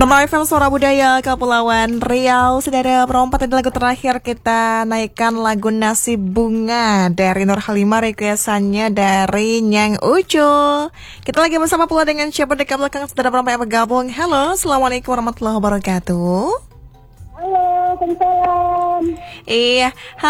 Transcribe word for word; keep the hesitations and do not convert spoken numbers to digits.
Permai F M Suara Budaya Kepulauan Riau. Saudara, perempat di lagu terakhir kita naikkan lagu Nasib Bunga dari Nur Halimah, requestannya dari Nyang Ucu. Kita lagi bersama pula dengan siapa dekat belakang saudara perempat yang bergabung. Halo, Assalamualaikum warahmatullahi wabarakatuh. Halo, Waalaikumsalam. Iya,